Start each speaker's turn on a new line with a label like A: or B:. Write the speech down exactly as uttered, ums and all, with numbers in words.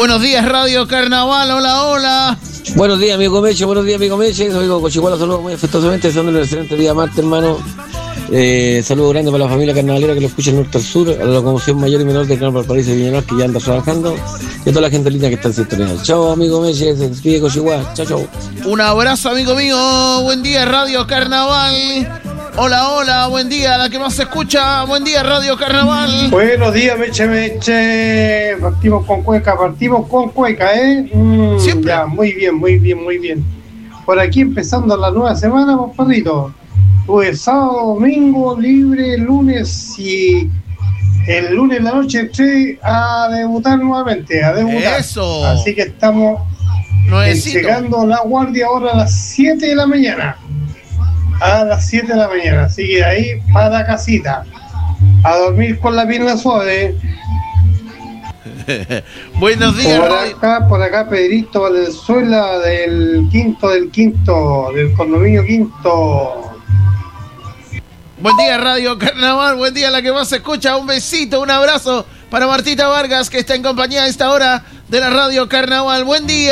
A: Buenos días, Radio Carnaval. Hola, hola.
B: Buenos días, amigo Meche. Buenos días, amigo Meche. Soy Cochihuala. Saludos muy afectuosamente. Deseándole un excelente día, Marte, hermano. Eh, saludos grandes para la familia carnavalera que lo escucha en norte al sur, a la locomoción mayor y menor de Canal Valparaíso y Viña que ya anda trabajando, y a toda la gente linda que está en sintonía. Chao, amigo Meche. Se despide Cochihuala. Chao, chao.
A: Un abrazo, amigo mío. Buen día, Radio Carnaval. Hola, hola, buen día, la que más se escucha. Buen día, Radio Carnaval.
C: Buenos días, Meche, Meche. Partimos con cueca, partimos con cueca, ¿eh? Mm,
A: Siempre.
C: Ya, muy bien, muy bien, muy bien. Por aquí empezando la nueva semana, compadrito. Tuve sábado, domingo, libre, lunes y el lunes en la noche entré a debutar nuevamente, a debutar.
A: Eso.
C: Así que estamos
A: Nuevecito.
C: llegando la guardia ahora a las siete de la mañana. A las siete de la mañana, así que ahí para casita, a dormir con la pierna suave.
A: Buenos días,
C: Por
A: Radio.
C: acá, por acá Pedrito Valenzuela del quinto del quinto, del condominio quinto.
A: Buen día, Radio Carnaval. Buen día, la que más se escucha. Un besito, un abrazo para Martita Vargas, que está en compañía a esta hora de la Radio Carnaval. Buen día.